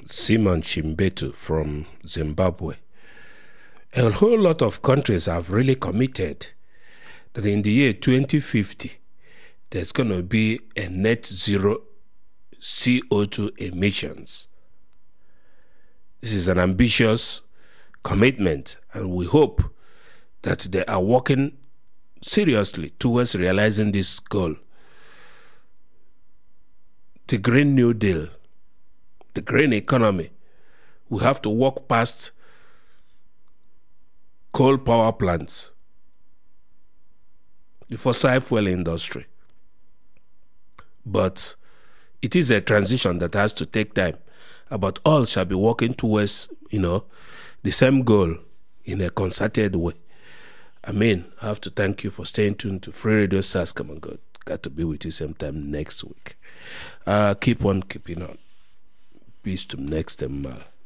Simon Chimbetu from Zimbabwe. A whole lot of countries have really committed that in the year 2050, there's going to be a net zero CO2 emissions. This is an ambitious commitment, and we hope that they are working seriously towards realizing this goal. The Green New Deal, the green economy, we have to walk past coal power plants, the fossil fuel industry. But it is a transition that has to take time. But all shall be working towards, the same goal in a concerted way. I have to thank you for staying tuned to Free Radio SARS. Come on, God. Got to be with you same time next week. Keep on keeping on. Peace to next time.